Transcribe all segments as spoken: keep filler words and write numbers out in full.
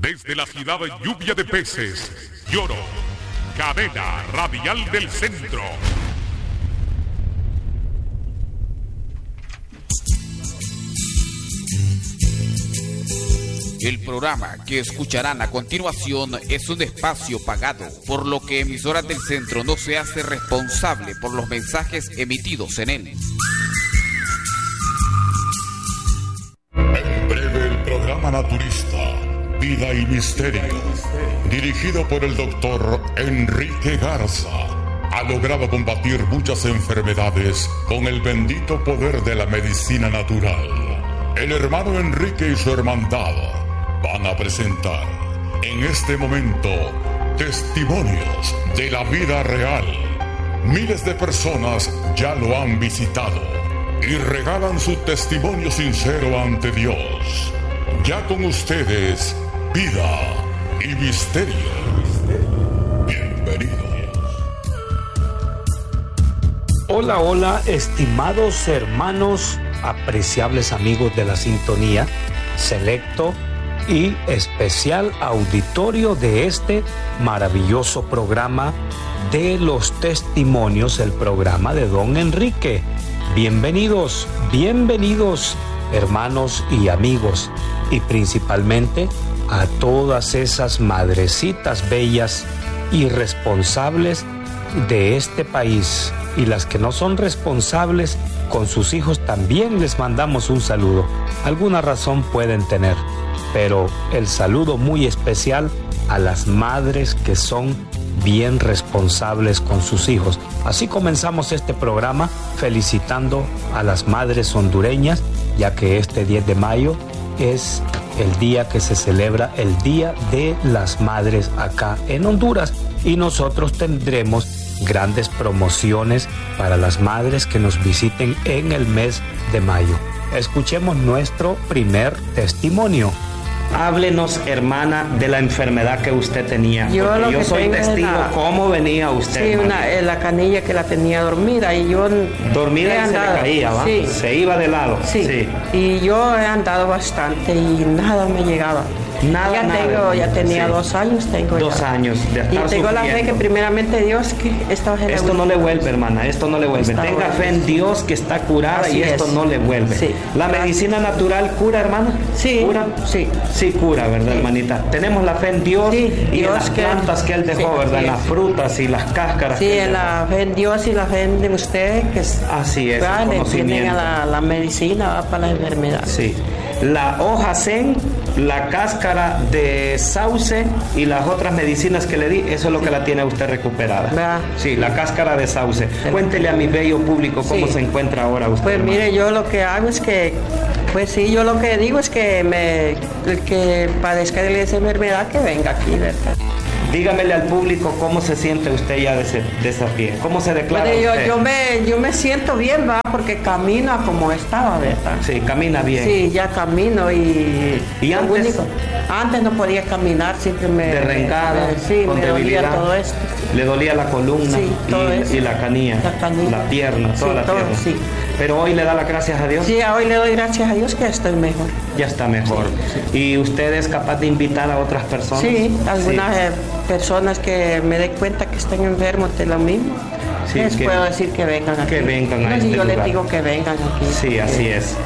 Desde la ciudad lluvia de peces, Lloro, cadena radial del centro. El programa que escucharán a continuación es un espacio pagado, por lo que Emisoras del Centro no se hace responsable por los mensajes emitidos en él. En breve el programa naturista, Vida y Misterio, dirigido por el doctor Enrique Garza, ha logrado combatir muchas enfermedades con el bendito poder de la medicina natural. El hermano Enrique y su hermandad van a presentar en este momento testimonios de la vida real. Miles de personas ya lo han visitado y regalan su testimonio sincero ante Dios. Ya con ustedes, Vida y Misterio. Bienvenidos. Hola, hola, estimados hermanos, apreciables amigos de la sintonía, selecto y especial auditorio de este maravilloso programa de los testimonios, el programa de Don Enrique. Bienvenidos, bienvenidos, hermanos y amigos, y principalmente a todas esas madrecitas bellas y responsables de este país, y las que no son responsables con sus hijos también les mandamos un saludo. Alguna razón pueden tener, pero el saludo muy especial a las madres que son bien responsables con sus hijos. Así comenzamos este programa felicitando a las madres hondureñas, ya que este diez de mayo es el día que se celebra el Día de las Madres acá en Honduras, y nosotros tendremos grandes promociones para las madres que nos visiten en el mes de mayo. Escuchemos nuestro primer testimonio. Háblenos, hermana, de la enfermedad que usted tenía. Yo, porque lo yo que soy testigo la, cómo venía usted. Sí, una, eh, la canilla que la tenía dormida y yo... Dormida y andado, se le caía, ¿va? Sí. Se iba de lado. Sí. sí. Y yo he andado bastante y nada me llegaba. Nada, ya nada, tengo, ya tenía sí. dos años, tengo Dos ya. años de estar Y tengo sufriendo. la fe que primeramente Dios que esta fe Esto no le vuelve, hermana, esto no le vuelve. Está Tenga bueno. fe en Dios que está curada. Así y esto es. no le vuelve. Sí. ¿La medicina natural cura, hermana? Sí. ¿Cura? Sí. Sí cura, ¿verdad, Sí. hermanita? Tenemos la fe en Dios, Sí, y Dios en las que- plantas que Él dejó, sí, ¿verdad? En sí. las frutas y las cáscaras. Sí, que Él en dejó. la fe en Dios y la fe en usted, que es, Así es, el va, le conocimiento. tienen a la, la medicina va para la enfermedad. Sí. La hoja zen, la cáscara de sauce y las otras medicinas que le di, eso es lo que la tiene usted recuperada. Va. Sí, la cáscara de sauce. Cuéntele a mi bello público cómo Sí. se encuentra ahora usted. Pues hermano. mire, yo lo que hago es que, pues sí, yo lo que digo es que me, el que padezca de esa enfermedad que venga aquí, ¿verdad? Dígamele al público cómo se siente usted ya de ese, de esa pie. ¿Cómo se declara Pues yo, usted? yo me, yo me siento bien, va, porque camino como estaba, ¿verdad? Sí, camina bien. Sí, ya camino y... ¿Y lo antes? único- antes no podía caminar, siempre me... De rencada, me- sí, con me dolía debilidad. todo esto. Le dolía la columna Sí, todo y, eso. y la canilla, La canilla. la pierna, toda Sí, la todo, pierna. sí. Pero hoy le da las gracias a Dios. Sí, hoy le doy gracias a Dios que estoy mejor. Ya está mejor. ¿Y usted es capaz de invitar a otras personas? Sí, algunas Sí. eh, personas que me den cuenta que están enfermos de lo mismo, Sí, les que- puedo decir que vengan aquí. que vengan a No, si este yo lugar. les digo que vengan aquí. Sí, así es.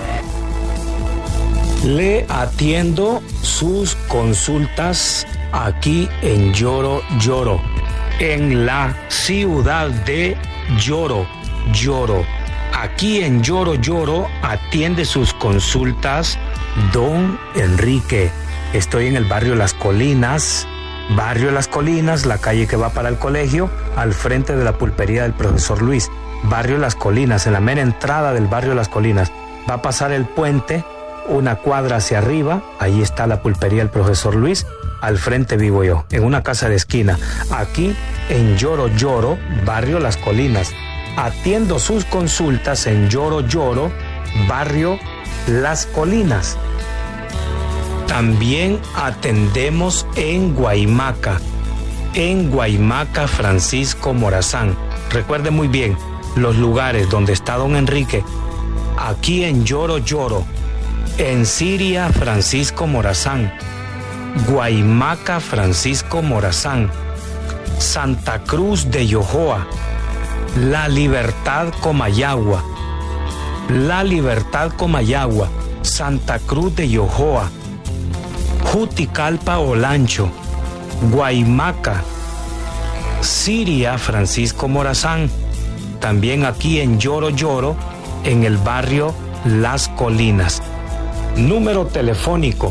Le atiendo sus consultas aquí en Lloro Lloro, en la ciudad de Lloro Lloro. Aquí en Lloro Lloro atiende sus consultas Don Enrique. Estoy en el barrio Las Colinas, barrio Las Colinas, la calle que va para el colegio, al frente de la pulpería del profesor Luis. Barrio Las Colinas, en la mera entrada del barrio Las Colinas. Va a pasar el puente, una cuadra hacia arriba, ahí está la pulpería del profesor Luis, al frente vivo yo, en una casa de esquina, aquí en Lloro Lloro, barrio Las Colinas. Atiendo sus consultas en Lloro Lloro, barrio Las Colinas. También atendemos en Guaymaca, en Guaymaca Francisco Morazán. Recuerde muy bien los lugares donde está Don Enrique, aquí en Lloro Lloro, en Siria Francisco Morazán, Guaymaca Francisco Morazán, Santa Cruz de Yojoa, La Libertad Comayagua, La Libertad Comayagua, Santa Cruz de Yojoa, Juticalpa Olancho, Guaymaca, Siria Francisco Morazán, también aquí en Lloro Lloro, en el barrio Las Colinas. Número telefónico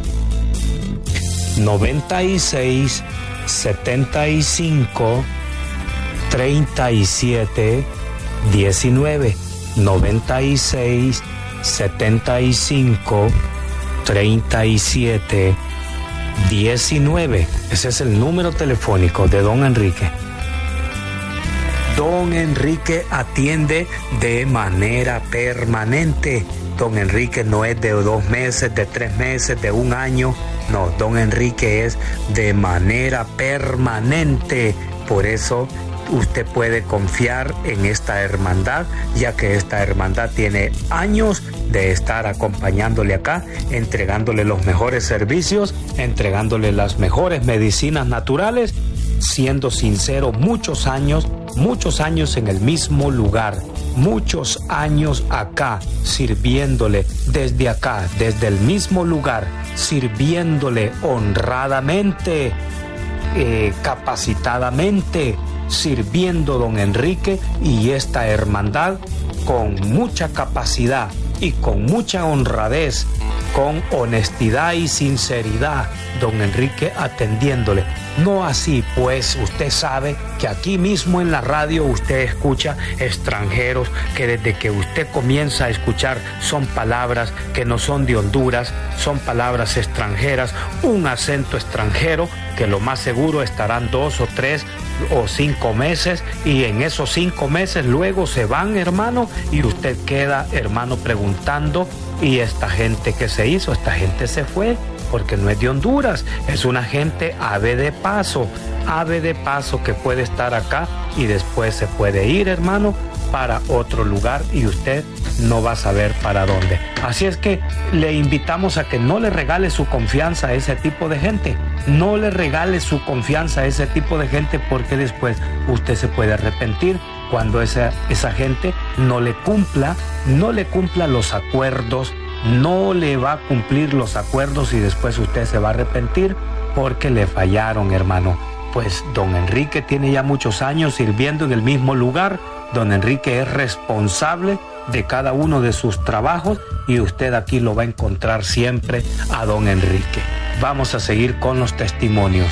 noventa y seis, setenta y cinco, treinta y siete, diecinueve. noventa y seis, setenta y cinco, treinta y siete, diecinueve. Ese es el número telefónico de don Enrique. Don Enrique atiende de manera permanente. Don Enrique no es de dos meses, de tres meses, de un año. No, don Enrique es de manera permanente. Por eso usted puede confiar en esta hermandad, ya que esta hermandad tiene años de estar acompañándole acá, entregándole los mejores servicios, entregándole las mejores medicinas naturales, siendo sincero, muchos años, muchos años en el mismo lugar, muchos años acá, sirviéndole desde acá, desde el mismo lugar, sirviéndole honradamente, eh, capacitadamente, sirviendo don Enrique y esta hermandad con mucha capacidad y con mucha honradez, con honestidad y sinceridad, don Enrique atendiéndole. No así, pues usted sabe que aquí mismo en la radio usted escucha extranjeros que desde que usted comienza a escuchar son palabras que no son de Honduras, son palabras extranjeras, un acento extranjero que lo más seguro estarán dos o tres o cinco meses y en esos cinco meses luego se van, hermano, y usted queda, hermano, preguntando, ¿y esta gente qué se hizo? Esta gente se fue porque no es de Honduras, es una gente ave de paso, ave de paso que puede estar acá y después se puede ir, hermano, para otro lugar y usted no va a saber para dónde. Así es que le invitamos a que no le regale su confianza a ese tipo de gente, no le regale su confianza a ese tipo de gente porque después usted se puede arrepentir cuando esa, esa gente no le cumpla, no le cumpla los acuerdos, no le va a cumplir los acuerdos y después usted se va a arrepentir porque le fallaron, hermano. Pues don Enrique tiene ya muchos años sirviendo en el mismo lugar. Don Enrique es responsable de cada uno de sus trabajos y usted aquí lo va a encontrar siempre a don Enrique. Vamos a seguir con los testimonios.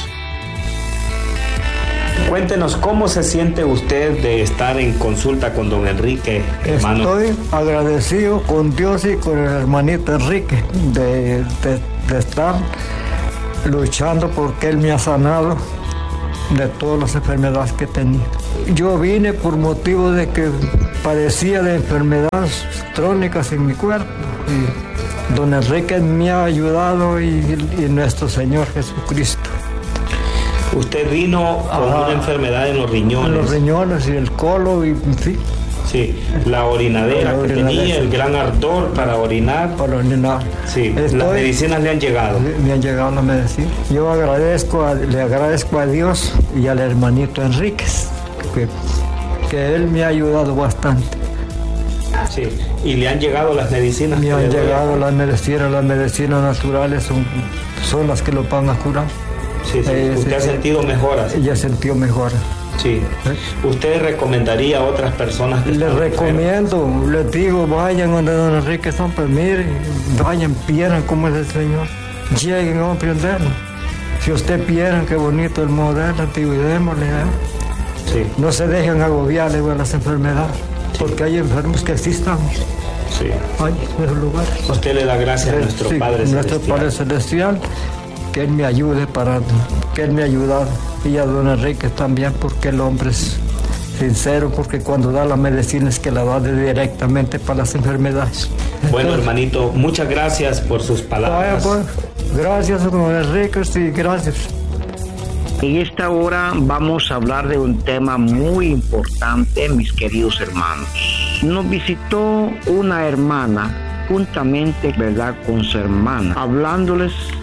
Cuéntenos cómo se siente usted de estar en consulta con don Enrique, hermano. Estoy agradecido con Dios y con el hermanito Enrique de, de, de estar luchando porque él me ha sanado de todas las enfermedades que tenía. Yo vine por motivo de que padecía de enfermedades crónicas en mi cuerpo y don Enrique me ha ayudado y, y nuestro Señor Jesucristo. Usted vino con Ajá. una enfermedad en los riñones. En los riñones y el colon y en fin. Sí, la orinadera la que orinadera, tenía, sí. El gran ardor para orinar. Para orinar. Sí, Estoy, las medicinas le han llegado. Me han llegado las medicinas. Yo agradezco, a, le agradezco a Dios y al hermanito Enríquez, que, que él me ha ayudado bastante. Sí, y le han llegado las medicinas. Me han llegado las medicinas, las medicinas naturales son, son las que lo van a curar. Sí, sí. Eh, ¿Usted sí, ha sentido mejoras? Ya sentido mejoras. Sí. ¿Eh? ¿Usted recomendaría a otras personas que Les recomiendo, enfermas? Les digo, vayan donde don Enrique son, pues miren, vayan, vieran cómo es el Señor. Lleguen a aprenderlo. Si usted vieran qué bonito el modelo, digo, démosle, ¿eh? Sí. No se dejen agobiar de las enfermedades, sí. Porque hay enfermos que sí estamos. Sí. Hay en esos lugares. Usted le da gracias a nuestro sí, Padre Celestial. Nuestro Padre Celestial, que Él me ayude para, que Él me ha ayudado. Y a don Enrique también, porque el hombre es sincero, porque cuando da la medicina es que la da directamente para las enfermedades. Bueno, entonces, hermanito, muchas gracias por sus palabras. Vaya, pues, gracias, don Enrique, sí, gracias. En esta hora vamos a hablar de un tema muy importante, mis queridos hermanos. Nos visitó una hermana, juntamente, ¿verdad?, con su hermana, hablándoles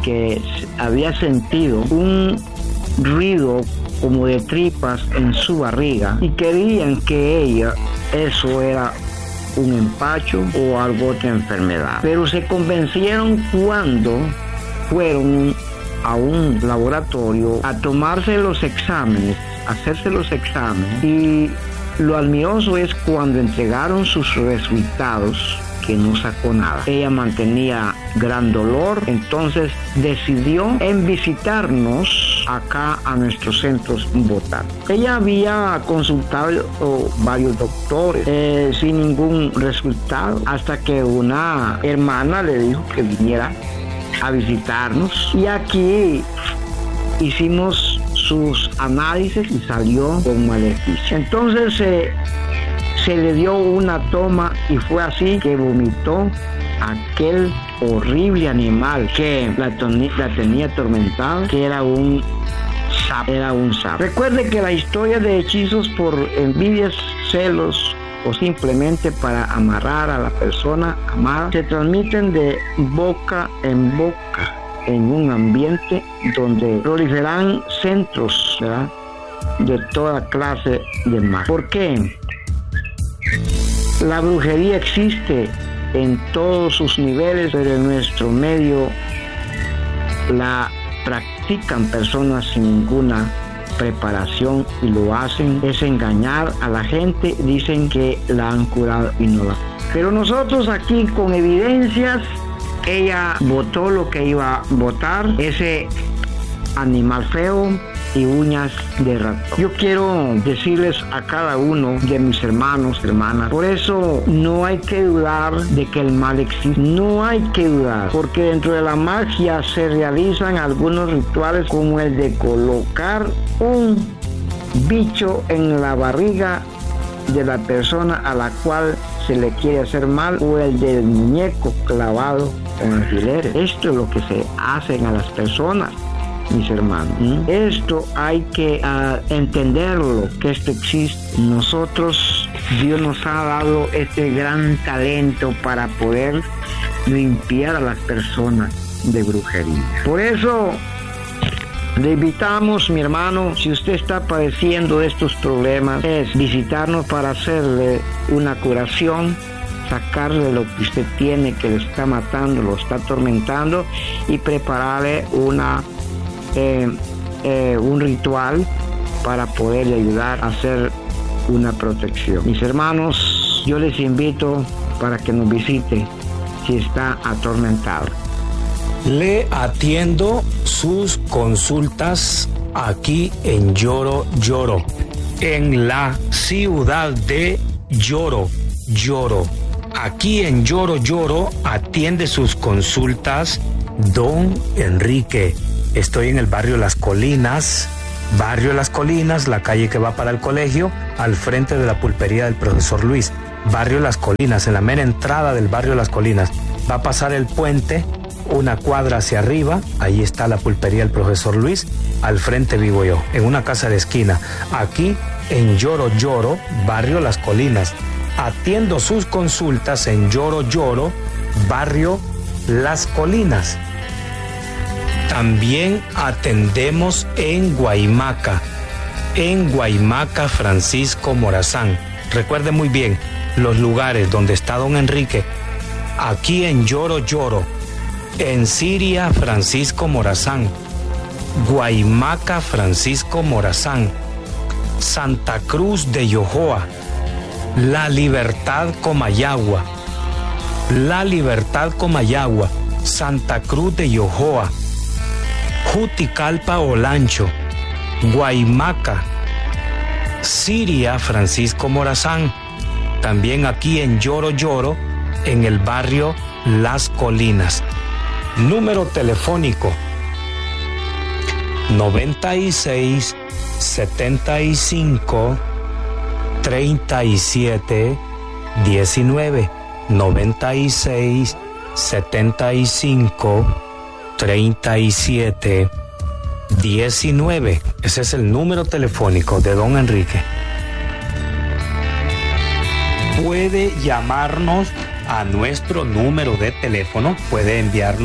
que había sentido un ruido como de tripas en su barriga y creían que ella, eso era un empacho o algo otra enfermedad. Pero se convencieron cuando fueron a un laboratorio a tomarse los exámenes, a hacerse los exámenes, y lo admiroso es cuando entregaron sus resultados que no sacó nada. Ella mantenía gran dolor, entonces decidió en visitarnos acá a nuestros centros botánicos. Ella había consultado oh, varios doctores eh, sin ningún resultado, hasta que una hermana le dijo que viniera a visitarnos, y aquí hicimos sus análisis y salió con maleficio. Entonces eh, se le dio una toma y fue así que vomitó aquel horrible animal que la, la tenía atormentada, que era un sapo, era un sapo. Recuerde que la historia de hechizos por envidias, celos o simplemente para amarrar a la persona amada se transmiten de boca en boca en un ambiente donde proliferan centros, ¿verdad?, de toda clase de mal. ¿Por qué? La brujería existe en todos sus niveles, pero en nuestro medio la practican personas sin ninguna preparación y lo hacen es engañar a la gente. Dicen que la han curado y no la. Pero nosotros aquí con evidencias, ella votó lo que iba a votar, ese animal feo y uñas de ratón. Yo quiero decirles a cada uno de mis hermanos, hermanas, por eso no hay que dudar de que el mal existe. No hay que dudar, porque dentro de la magia se realizan algunos rituales como el de colocar un bicho en la barriga de la persona a la cual se le quiere hacer mal, o el del muñeco clavado con alfileres. Esto es lo que se hacen a las personas, mis hermanos. ¿Mm? Esto hay que uh, entenderlo, que esto existe. Nosotros, Dios nos ha dado este gran talento para poder limpiar a las personas de brujería. Por eso le invitamos, mi hermano, si usted está padeciendo de estos problemas, es visitarnos para hacerle una curación, sacarle lo que usted tiene que le está matando, lo está atormentando, y prepararle una eh, eh, un ritual para poderle ayudar a hacer una protección. Mis hermanos, yo les invito para que nos visite si está atormentado. Le atiendo sus consultas aquí en Lloro Lloro, en la ciudad de Lloro Lloro. Aquí en Lloro Lloro atiende sus consultas don Enrique. Estoy en el barrio Las Colinas, barrio Las Colinas, la calle que va para el colegio, al frente de la pulpería del profesor Luis. Barrio Las Colinas, en la mera entrada del barrio Las Colinas. Va a pasar el puente una cuadra hacia arriba, ahí está la pulpería del profesor Luis, al frente vivo yo, en una casa de esquina, aquí en Lloro Lloro, barrio Las Colinas. Atiendo sus consultas en Lloro Lloro, barrio Las Colinas. También atendemos en Guaymaca, en Guaymaca Francisco Morazán. Recuerde muy bien los lugares donde está don Enrique, aquí en Lloro Lloro, en Siria Francisco Morazán, Guaymaca Francisco Morazán, Santa Cruz de Yojoa, La Libertad Comayagua, La Libertad Comayagua, Santa Cruz de Yojoa, Juticalpa Olancho, Guaymaca, Siria Francisco Morazán, también aquí en Lloro Lloro, en el barrio Las Colinas. Número telefónico noventa y seis, setenta y cinco, treinta y siete, diecinueve. noventa y seis, setenta y cinco, treinta y siete, diecinueve. Ese es el número telefónico de don Enrique. Puede llamarnos a nuestro número de teléfono, puede enviarnos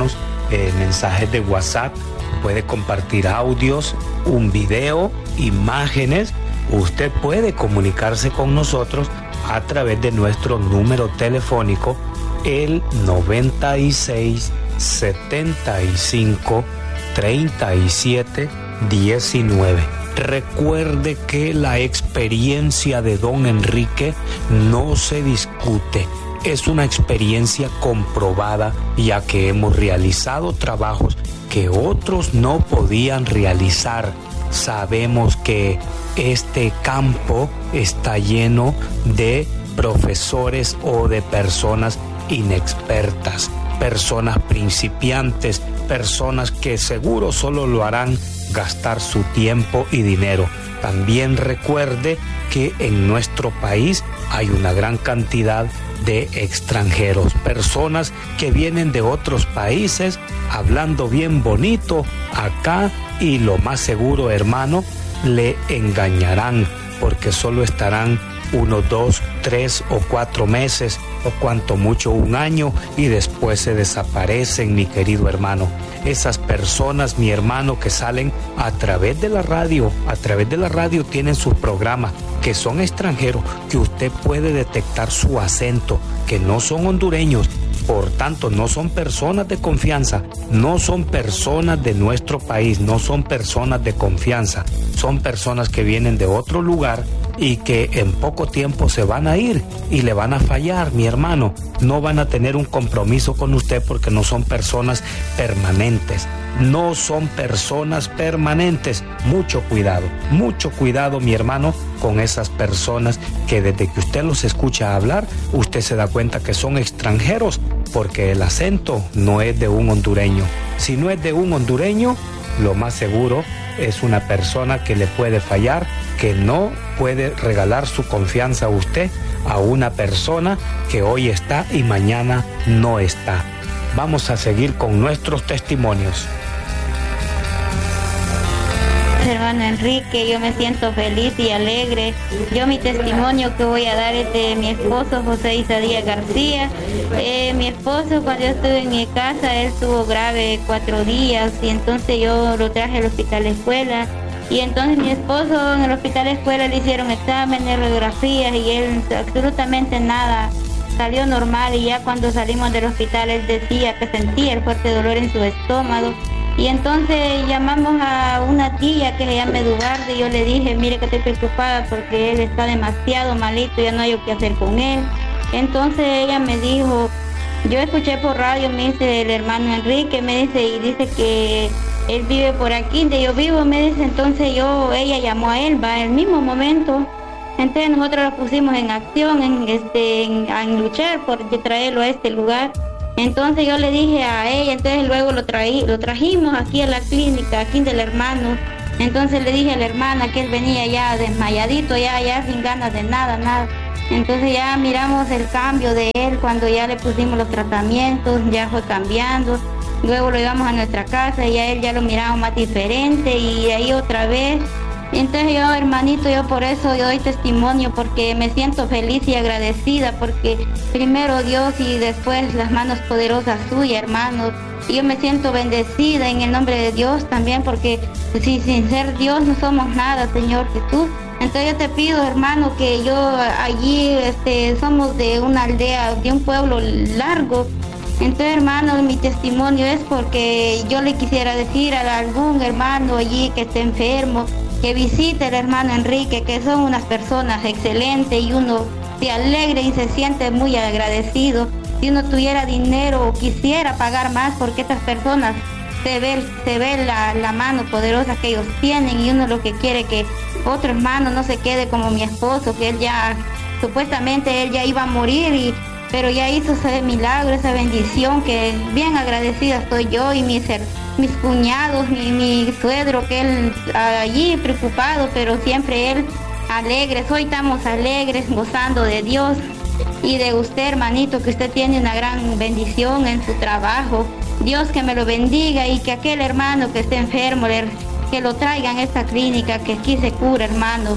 eh, mensajes de WhatsApp, puede compartir audios, un video, imágenes. Usted puede comunicarse con nosotros a través de nuestro número telefónico, el noventa y seis, setenta y cinco, treinta y siete, diecinueve. Recuerde que la experiencia de don Enrique no se discute. Es una experiencia comprobada, ya que hemos realizado trabajos que otros no podían realizar. Sabemos que este campo está lleno de profesores o de personas inexpertas, personas principiantes, personas que seguro solo lo harán gastar su tiempo y dinero. También recuerde que en nuestro país hay una gran cantidad de extranjeros, personas que vienen de otros países hablando bien bonito acá, y lo más seguro, hermano, le engañarán porque solo estarán uno, dos, tres o cuatro meses o cuanto mucho un año y después se desaparecen, mi querido hermano. Esas personas, mi hermano, que salen a través de la radio, a través de la radio tienen sus programas, que son extranjeros, que usted puede detectar su acento, que no son hondureños. Por tanto, no son personas de confianza, no son personas de nuestro país, no son personas de confianza, son personas que vienen de otro lugar y que en poco tiempo se van a ir y le van a fallar, mi hermano. No van a tener un compromiso con usted porque no son personas permanentes. No son personas permanentes. Mucho cuidado, mucho cuidado, mi hermano, con esas personas que desde que usted los escucha hablar, usted se da cuenta que son extranjeros porque el acento no es de un hondureño. Si no es de un hondureño, lo más seguro es una persona que le puede fallar, que no puede regalar su confianza a usted a una persona que hoy está y mañana no está. Vamos a seguir con nuestros testimonios. Hermano Enrique, yo me siento feliz y alegre. Yo mi testimonio que voy a dar es de mi esposo José Isadía García. Eh, mi esposo, cuando yo estuve en mi casa, él estuvo grave cuatro días y entonces yo lo traje al hospital escuela. Y entonces mi esposo en el hospital escuela le hicieron exámenes, radiografías y él absolutamente nada, salió normal. Y ya cuando salimos del hospital él decía que sentía el fuerte dolor en su estómago. Y entonces llamamos a una tía que se llama Eduardo y yo le dije, mire que estoy preocupada porque él está demasiado malito, ya no hay qué hacer con él. Entonces ella me dijo, yo escuché por radio, me dice el hermano Enrique, me dice, y dice que él vive por aquí, donde yo vivo, me dice. Entonces yo, ella llamó a él, va, en el mismo momento. Entonces nosotros lo pusimos en acción, en, este, en, en luchar por traerlo a este lugar. Entonces yo le dije a ella, entonces luego lo, traí, lo trajimos aquí a la clínica, aquí del hermano. Entonces le dije a la hermana que él venía ya desmayadito, ya, ya sin ganas de nada, nada. Entonces ya miramos el cambio de él cuando ya le pusimos los tratamientos, ya fue cambiando. Luego lo llevamos a nuestra casa y a él ya lo miramos más diferente y de ahí otra vez. Entonces yo, hermanito, yo por eso yo doy testimonio, porque me siento feliz y agradecida, porque primero Dios y después las manos poderosas suyas, hermanos. Y yo me siento bendecida en el nombre de Dios también, porque si sin ser Dios no somos nada, Señor Jesús. Entonces yo te pido, hermano, que yo allí este, somos de una aldea, de un pueblo largo. Entonces, hermano, mi testimonio es porque yo le quisiera decir a algún hermano allí que esté enfermo, que visite al hermano Enrique, que son unas personas excelentes y uno se alegra y se siente muy agradecido. Si uno tuviera dinero o quisiera pagar más, porque estas personas se ve, se ve la, la mano poderosa que ellos tienen, y uno lo que quiere que otro hermano no se quede como mi esposo, que él ya, supuestamente él ya iba a morir, y, pero ya hizo ese milagro, esa bendición, que bien agradecida estoy yo y mis hermanos, mis cuñados, mi, mi suegro, que él allí preocupado, pero siempre él alegre. Hoy estamos alegres, gozando de Dios y de usted, hermanito, que usted tiene una gran bendición en su trabajo. Dios que me lo bendiga, y que aquel hermano que esté enfermo, que lo traigan a esta clínica, que aquí se cura, hermano.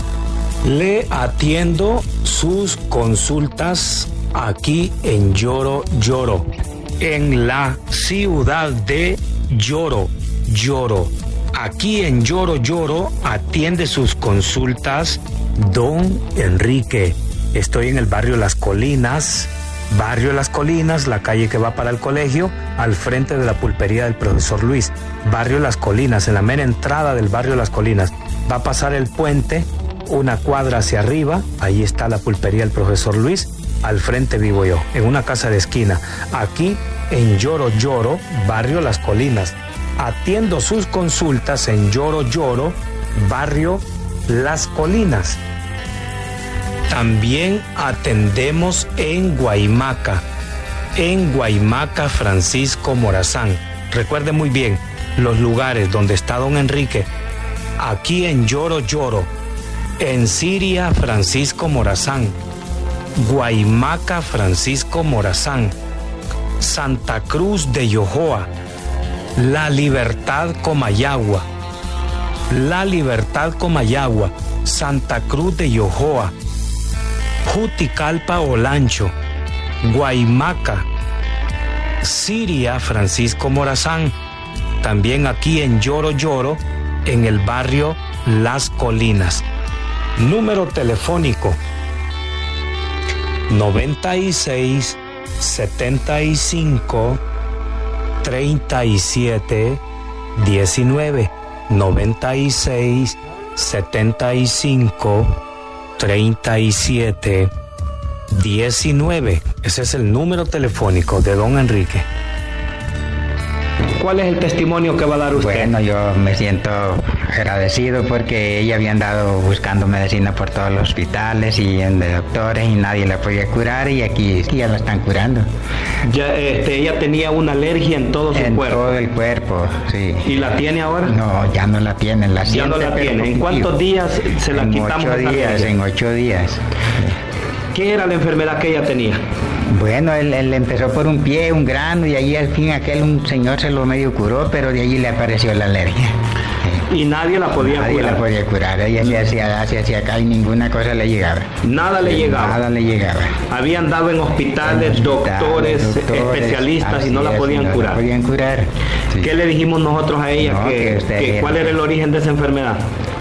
Le atiendo sus consultas aquí en Lloro Lloro. en la ciudad de Lloro, Lloro. Aquí en Lloro, Lloro atiende sus consultas don Enrique. Estoy en el barrio Las Colinas, barrio Las Colinas, la calle que va para el colegio, al frente de la pulpería del profesor Luis. Barrio Las Colinas, en la mera entrada del barrio Las Colinas. Va a pasar el puente, una cuadra hacia arriba, ahí está la pulpería del profesor Luis. Al frente vivo yo, en una casa de esquina. Aquí en Lloro, Lloro, barrio Las Colinas. Atiendo sus consultas en Lloro, Lloro, barrio Las Colinas. También atendemos en Guaymaca, en Guaymaca Francisco Morazán. Recuerde muy bien los lugares donde está don Enrique. Aquí en Lloro, Lloro, en Siria Francisco Morazán, Guaymaca Francisco Morazán, Santa Cruz de Yojoa, La Libertad Comayagua, La Libertad Comayagua, Santa Cruz de Yojoa, Juticalpa Olancho, Guaymaca, Siria Francisco Morazán. También aquí en Lloro, Lloro, en el barrio Las Colinas. Número telefónico noventa y seis, setenta y cinco, treinta y siete, diecinueve. noventa y seis, setenta y cinco, treinta y siete, diecinueve. Ese es el número telefónico de don Enrique. ¿Cuál es el testimonio que va a dar usted? Bueno, yo me siento agradecido porque ella había andado buscando medicina por todos los hospitales y en de doctores y nadie la podía curar, y aquí, aquí ya la están curando. Ya, este, ella tenía una alergia en todo su en cuerpo. En todo el cuerpo, sí. ¿Y la tiene ahora? No, ya no la tiene. La ya no la tiene. ¿En cuántos días se la en quitamos? Ocho días, en ocho días. ¿Qué era la enfermedad que ella tenía? Bueno, él, él empezó por un pie, un grano, y allí al fin aquel un señor se lo medio curó, pero de allí le apareció la alergia. Y nadie la podía nadie curar. Nadie la podía curar. Ella se hacía hacia, hacia acá y ninguna cosa le llegaba. Nada le llegaba. Nada le llegaba. Habían dado en hospitales, en doctores, doctores, especialistas, y no la podían no curar. La podían curar. Sí. ¿Qué le dijimos nosotros a ella? No, que, que que, ¿Cuál era el origen de esa enfermedad?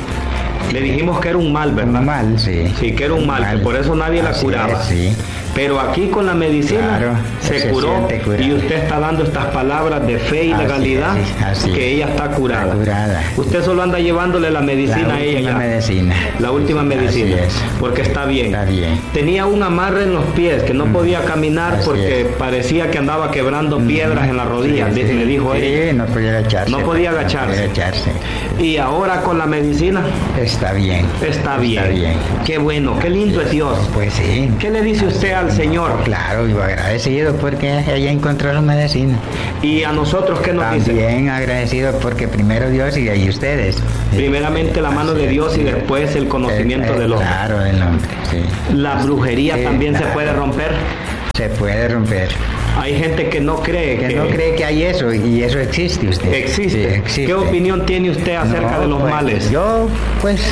Le dijimos que era un mal, ¿verdad? Un mal, sí. Sí, que era un, un mal, mal, que por eso nadie Así la curaba. Es, sí. Pero aquí con la medicina claro, se, se curó, y usted está dando estas palabras de fe y así legalidad, es, así que ella está curada. Está curada. Usted solo anda llevándole la medicina la a ella ya. Medicina. La última medicina. Así es. Porque está bien. Está bien. Tenía un amarre en los pies, que no mm. podía caminar así porque es. parecía que andaba quebrando mm. piedras en las rodillas, sí, sí. me dijo sí, ella. no podía agacharse. No podía agacharse. No podía agacharse. Y ahora con la medicina. Está bien. Está bien. Está bien. Qué bueno, qué lindo es Dios. Pues sí. ¿Qué le dice usted al Señor? Claro, yo agradecido porque ella encontró su medicina. ¿Y a nosotros qué nos También dice? También agradecido porque primero Dios y ahí ustedes. Primeramente la mano de Dios y después el conocimiento eh, eh, del hombre. Claro, del hombre, sí. ¿La brujería sí, también claro. se puede romper? Se puede romper. Hay gente que no cree que, que no cree que hay eso, y eso existe usted. Existe. Sí, existe. ¿Qué opinión tiene usted acerca no, de los pues, males? Yo, pues,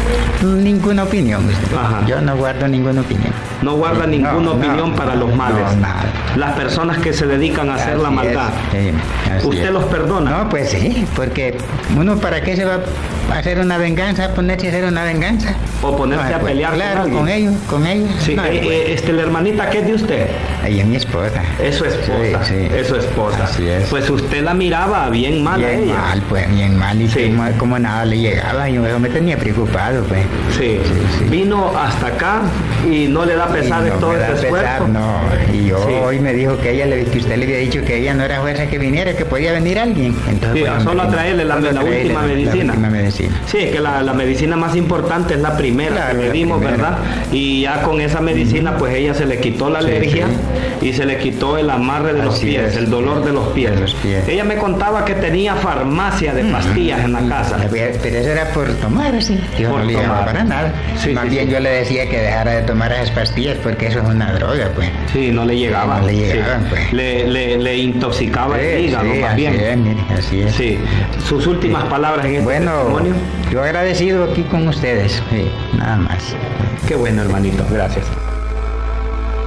ninguna opinión. Usted. Ajá. Yo no guardo ninguna opinión. No guarda ninguna no, opinión no, para los males. No, nada. Las personas que se dedican a hacer así la maldad. Es, sí, ¿Usted es. los perdona? No, pues sí, porque uno para qué se va a hacer una venganza, ponerse a hacer una venganza. O ponerse no, a pues, pelear claro, con, con ellos, con ellos. Sí, no, eh, pues. este, la hermanita, ¿qué es de usted? Ella es mi esposa. Es su esposa. Sí, sí. Es su esposa. Así es. Pues usted la miraba bien mal bien a ella. mal, pues, bien mal, y sí. como, como nada le llegaba, yo me tenía preocupado, pues. Sí. Sí, sí. Vino hasta acá y no le da pesar de no todo este esfuerzo. Pesar, no, y yo sí. hoy me dijo que ella le, que usted le había dicho que ella no era fuerza que viniera, que podía venir alguien. Entonces, sí, pues, solo a traerle la, la, la, última la, medicina. la última medicina. Sí, que la, la medicina más importante es la primera claro, que le dimos, primera. ¿verdad? Y ya con esa medicina, mm. pues ella se le quitó la sí, alergia sí. y se le quitó el amarre de Así los pies, es, el dolor de los pies. de los pies. Ella me contaba que tenía farmacia de pastillas mm. en la casa. Pero eso era por tomar, sí. Yo por no le llamaba para nada. Sí, más sí, bien sí. yo le decía que dejara de tomar esas pastillas porque eso es una droga, pues. Sí, no le llegaba. No le llegaban, sí. pues. Le, le, le intoxicaba sí, el hígado, sí, más así bien. Es, mire, así es. Sí. Sus últimas sí. palabras en este bueno, testimonio. Yo agradecido aquí con ustedes, sí, nada más. Qué bueno, hermanito, gracias.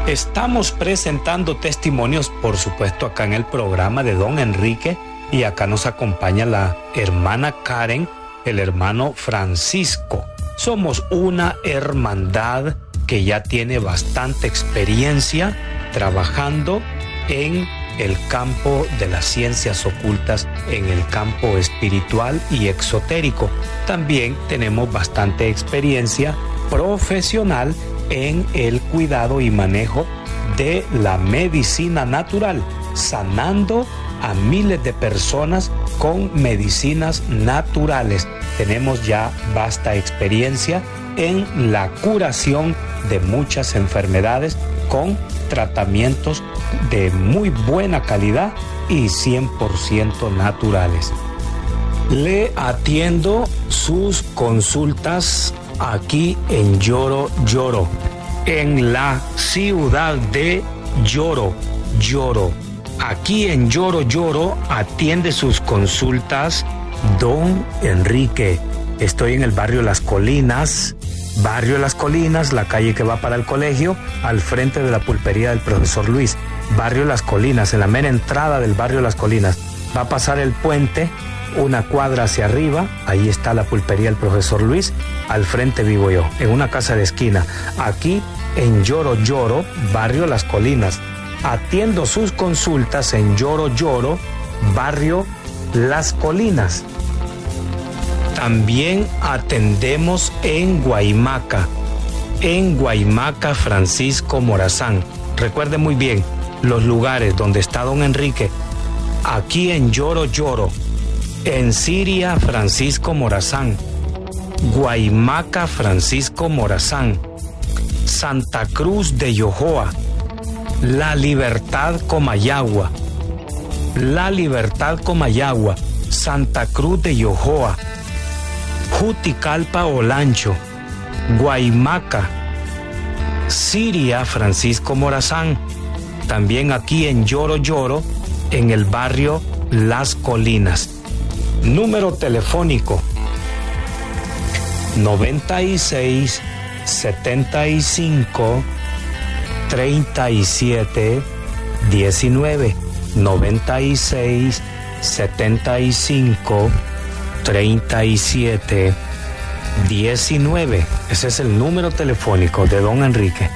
Estamos presentando testimonios, por supuesto, acá en el programa de Don Enrique, y acá nos acompaña la hermana Karen, el hermano Francisco. Somos una hermandad que ya tiene bastante experiencia trabajando en el campo de las ciencias ocultas, en el campo espiritual y exotérico. También tenemos bastante experiencia profesional en el cuidado y manejo de la medicina natural, sanando a miles de personas con medicinas naturales. Tenemos ya vasta experiencia en la curación de muchas enfermedades con tratamientos de muy buena calidad y cien por ciento naturales. Le atiendo sus consultas aquí en Lloro Lloro, en la ciudad de Lloro Lloro. Aquí en Lloro Lloro atiende sus consultas Don Enrique. Estoy en el barrio Las Colinas, barrio Las Colinas, la calle que va para el colegio, al frente de la pulpería del profesor Luis. Barrio Las Colinas, en la mera entrada del barrio Las Colinas. Va a pasar el puente, una cuadra hacia arriba, ahí está la pulpería del profesor Luis, al frente vivo yo, en una casa de esquina. Aquí en Lloro Lloro, barrio Las Colinas. Atiendo sus consultas en Lloro Lloro, barrio Las Colinas. También atendemos en Guaymaca, en Guaymaca Francisco Morazán. Recuerde muy bien los lugares donde está Don Enrique. Aquí en Lloro Lloro, en Siria Francisco Morazán, Guaymaca Francisco Morazán, Santa Cruz de Yojoa, La Libertad Comayagua, La Libertad Comayagua, Santa Cruz de Yojoa, Juticalpa Olancho, Guaymaca, Siria Francisco Morazán. También aquí en Lloro Lloro, en el barrio Las Colinas. Número telefónico noventa y seis, setenta y cinco, treinta y siete, diecinueve. noventa y seis, setenta y cinco, treinta y siete, diecinueve. Ese es el número telefónico de Don Enrique.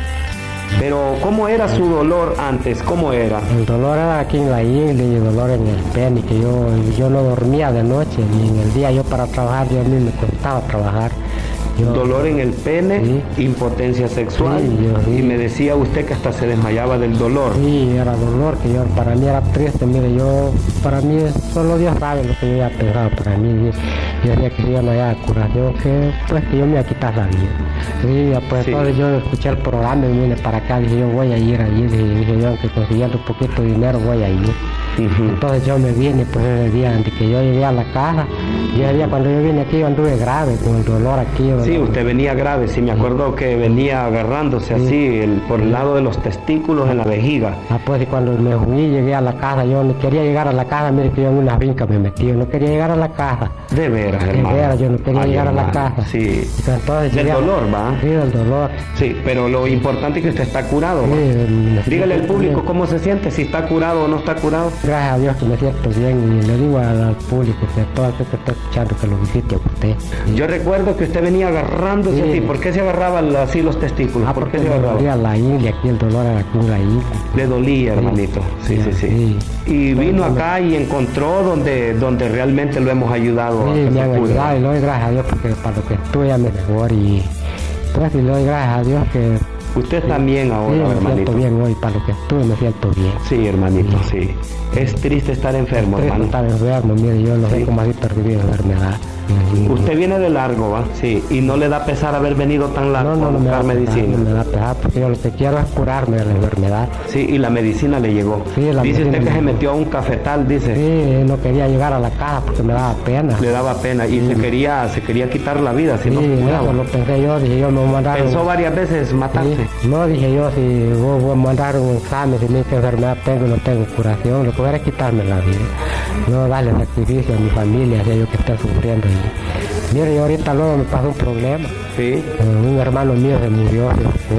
Pero, ¿cómo era su dolor antes? ¿Cómo era? El dolor era aquí en la ingle y el dolor en el pene, que yo, yo no dormía de noche, ni en el día yo para trabajar, yo a mí me costaba trabajar. Yo, dolor en el pene, sí. Impotencia sexual, sí, yo, sí. Y me decía usted que hasta se desmayaba del dolor. Sí, era dolor, que yo, para mí era triste, mire, yo, para mí, solo Dios sabe lo que yo había pensado, para mí, yo decía que si yo no había curación, que pues que yo me iba a quitar la vida. Sí, pues sí. Entonces yo escuché el programa y vine para acá, dije yo voy a ir allí, dije, dije yo que consiguiendo un poquito de dinero voy a ir. Uh-huh. Entonces yo me vine, pues ese día antes que yo llegué a la casa, yo ese día cuando yo vine aquí yo anduve grave, con el dolor aquí. Sí, usted venía grave, sí, me acuerdo que venía agarrándose sí. así, el, por el lado de los testículos en la vejiga. Ah, pues y cuando me fui, llegué a la casa, yo no quería llegar a la casa, mire que yo en una finca me metí, yo no quería llegar a la casa. De veras, hermano. De veras, yo no quería Ay, llegar hermano. a la casa. Sí. Entonces, del dolor, ¿va? Sí, del dolor. Sí, pero lo importante es que usted está curado, ¿va? Sí, dígale al público bien. Cómo se siente, si está curado o no está curado. Gracias a Dios que me siento bien y le digo al público que a todo el que está escuchando que lo visite a usted. Sí. Yo recuerdo que usted venía agarrándose sí. así. ¿Por qué se agarraban así los testículos? Ah, ¿Por qué se agarraba? Me dolía la ingle, aquí el dolor era aquí la ingle. Le dolía, sí. hermanito. Sí, sí, sí. sí. Y vino sí. acá y encontró donde, donde realmente lo hemos ayudado. Sí, a me han ayudado y le doy gracias a Dios porque para lo que estuve ya me mejor y pues y le doy gracias a Dios que usted sí, también ahora, sí, me hermanito. siento bien hoy, para lo que estuve me siento bien. Sí, hermanito, sí. sí. Es triste estar enfermo, es triste hermano. estar enfermo, mire, yo no sí. sé cómo así perdí la enfermedad. Sí. Usted viene de largo, ¿va? Sí. Y no le da pesar haber venido tan largo no, no, a no buscar me medicina. No me da pesar porque yo lo que quiero es curarme de la enfermedad. Sí, y la medicina le llegó. Sí, la dice usted que me... se metió a un cafetal, dice. Sí, no quería llegar a la casa porque me daba pena. Le daba pena y sí. se quería se quería quitar la vida, si sí, no se curaba. Eso lo pensé yo, dije yo me mandaron. Pensó varias veces matarse. Sí. No, dije yo, si vos, vos mandaron un examen, si me qué enfermedad tengo, no tengo curación, lo que era quitarme la vida. No darle sacrificio a mi familia, si ellos que están sufriendo. Y, mire, yo ahorita luego me pasó un problema. Sí. Un hermano mío se murió, se fue.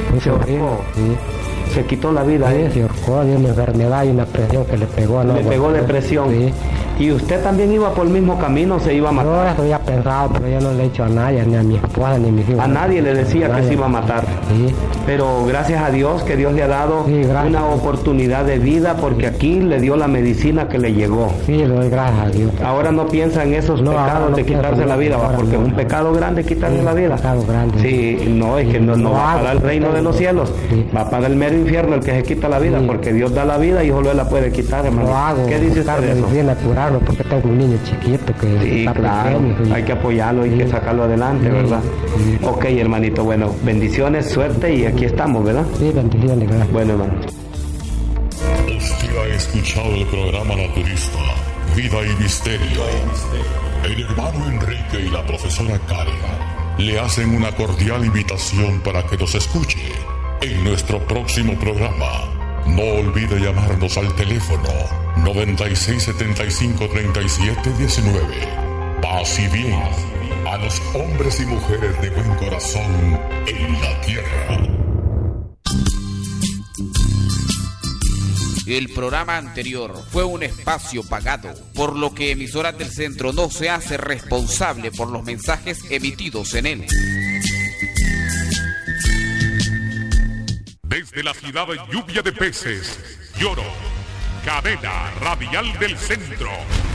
Un Se sobrino, ahorcó. sí. Se quitó la vida. Sí, ¿eh? se ahorcó de una enfermedad y una presión que le pegó. ¿no? Le pegó depresión. Sí. ¿Y usted también iba por el mismo camino, se iba a matar? Yo eso había pensado, pero yo no le he dicho a nadie, ni a mi esposa, ni a mis hijos. A nadie le decía que se iba a matar. Sí. Pero gracias a Dios que Dios le ha dado Sí, gracias. una oportunidad de vida porque aquí le dio la medicina que le llegó. Sí, le doy gracias a Dios. Ahora no piensa en esos No, ahora pecados no de pienso, quitarse no, la vida, ¿va? ahora Porque es no. un pecado grande quitarse Sí, la vida. pecado grande. Sí, no, es que no, no No va hago, para el reino de los cielos, Sí. va para el mero infierno el que se quita la vida, Sí. porque Dios da la vida y solo Él la puede quitar, hermano. Lo hago. ¿Qué dice usted de eso? Medicina, curarlo, porque tengo un niño chiquito que Sí, está claro, pequeño. Sí. hay que apoyarlo, hay que sacarlo adelante, Sí, ¿verdad? sí. Ok, hermanito, bueno, bendiciones, suerte y aquí estamos, ¿verdad? Sí, bendiciones, gracias. Bueno, hermano. Usted ha escuchado el programa naturista Vida y Misterio. El hermano Enrique y la profesora Karen le hacen una cordial invitación para que nos escuche en nuestro próximo programa. No olvide llamarnos al teléfono noventa y seis setenta y cinco treinta y siete diecinueve. Paz y bien a los hombres y mujeres de buen corazón en la tierra. El programa anterior fue un espacio pagado, por lo que Emisoras del Centro no se hace responsable por los mensajes emitidos en él. Desde la ciudad de Lluvia de Peces, Lloro, cadena radial del centro.